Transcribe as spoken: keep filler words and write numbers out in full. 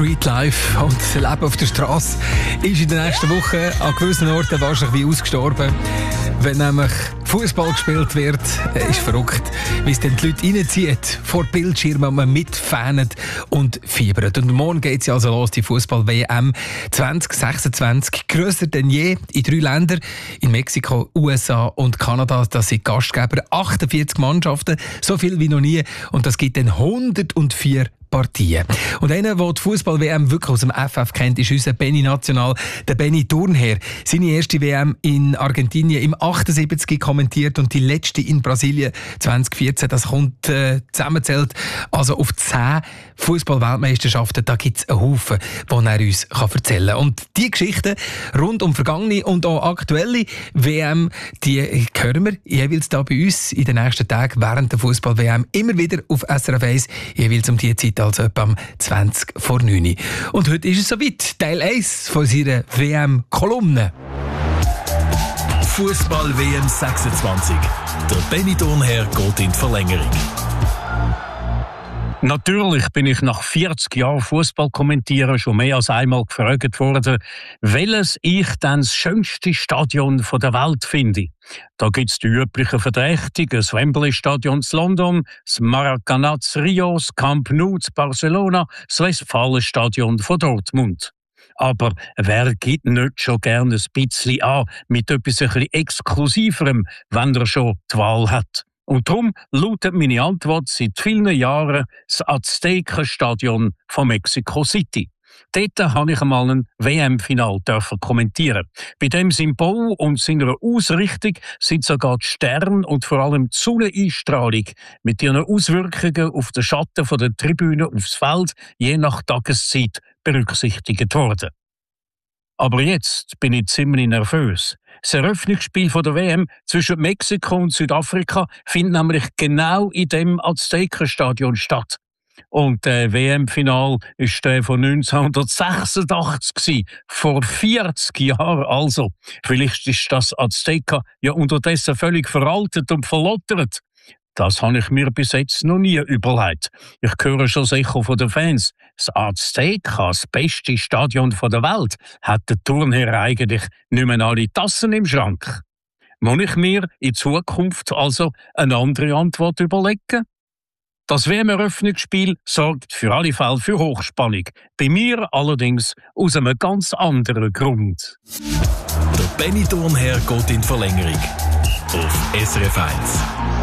Streetlife und das Leben auf der Straße ist in den nächsten Wochen an gewissen Orten wahrscheinlich wie ausgestorben. Wenn nämlich Fußball gespielt wird, ist verrückt, wie es dann die Leute reinzieht, vor Bildschirmen, man mitfanen und fiebert. Und morgen geht es ja also los, die Fußball-W M zwanzig sechsundzwanzig, grösser denn je in drei Ländern, in Mexiko, U S A und Kanada. Das sind Gastgeber, achtundvierzig Mannschaften, so viel wie noch nie. Und das gibt dann hundertvier Partien. Und einer, der die Fußball-W M wirklich aus dem F F kennt, ist unser Benny National, der Benny Thurnherr. Seine erste W M in Argentinien im achtundsiebzig kommentiert und die letzte in Brasilien zwanzig vierzehn. Das kommt äh, zusammenzählt also auf zehn Fußball-Weltmeisterschaften. Da gibt es einen Haufen, die er uns kann erzählen kann. Und die Geschichten rund um vergangene und auch aktuelle W M, die hören wir jeweils da bei uns in den nächsten Tagen während der Fußball-W M immer wieder auf S R F eins, jeweils um die Zeit, also etwa um zwanzig vor neun. Und heute ist es soweit, Teil eins von seiner W M-Kolumne. Fußball-W M sechsundzwanzig. Der Benny Thurnherr geht in die Verlängerung. Natürlich bin ich nach vierzig Jahren Fußball kommentieren schon mehr als einmal gefragt worden, welches ich denn das schönste Stadion der Welt finde. Da gibt es die üblichen Verdächtigen, das Wembley-Stadion zu London, das Maracanã zu Rio, das Camp Nou zu Barcelona, das Westfalenstadion von Dortmund. Aber wer gibt nicht schon gerne ein bisschen an mit etwas ein bisschen Exklusiverem, wenn er schon die Wahl hat? Und darum lautet meine Antwort seit vielen Jahren das Aztekenstadion von Mexico City. Dort habe ich einmal ein W M-Final kommentieren. Bei dem Symbol und seiner Ausrichtung sind sogar die Sterne und vor allem die Sonneneinstrahlung mit ihren Auswirkungen auf den Schatten der Tribüne aufs Feld je nach Tageszeit berücksichtigt worden. Aber jetzt bin ich ziemlich nervös. Das Eröffnungsspiel der W M zwischen Mexiko und Südafrika findet nämlich genau in dem Aztekenstadion statt. Und der W M-Final war der von neunzehnhundertsechsundachtzig, vor vierzig Jahren also. Vielleicht ist das Azteca ja unterdessen völlig veraltet und verlottert. Das habe ich mir bis jetzt noch nie überlegt. Ich höre schon sicher von den Fans, das Azteca, das beste Stadion der Welt, hat der Thurnherr eigentlich nicht mehr alle Tassen im Schrank. Muss ich mir in Zukunft also eine andere Antwort überlegen? Das W M-Eröffnungsspiel sorgt für alle Fälle für Hochspannung. Bei mir allerdings aus einem ganz anderen Grund. Der Benny Thurnherr geht in die Verlängerung. Auf S R F eins.